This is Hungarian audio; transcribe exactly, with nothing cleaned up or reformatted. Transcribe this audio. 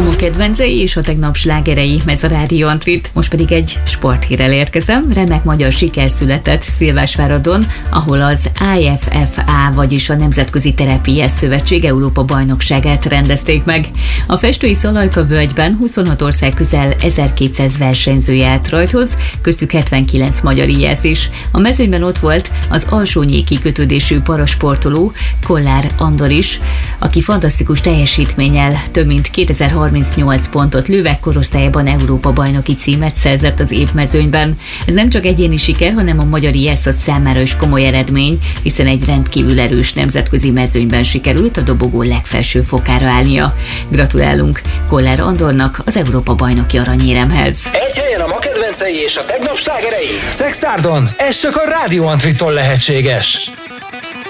ma kedvencei és a tegnap slágerei, ez a Rádió Antrit. Most pedig egy sporthírrel érkezem. Remek magyar siker született Szilvásváradon, ahol az I F F A, vagyis a Nemzetközi Terápiás Szövetség Európa bajnokságát rendezték meg. A festői Szalajka völgyben huszonhat ország közel ezerkétszáz versenyző állt rajthoz, köztük hetvenkilenc magyar íjász is. A mezőnyben ott volt az alsónyéki kikötődésű parasportoló, Kollár Andor is, aki fantasztikus teljesítménnyel több mint kétezer-harmincnyolc pontot lőve korosztályában Európa bajnoki címet szerzett az évmezőnyben. Ez nem csak egyéni siker, hanem a magyar íjászat számára is komoly eredmény, hiszen egy rendkívül erős nemzetközi mezőnyben sikerült a dobogó legfelső fokára állnia. Gratulálunk Kollár Andornak az Európa bajnoki aranyéremhez. Egy helyen a ma kedvencei és a tegnap slágerei. Szexárdon, ez csak a Rádió Antrittól lehetséges.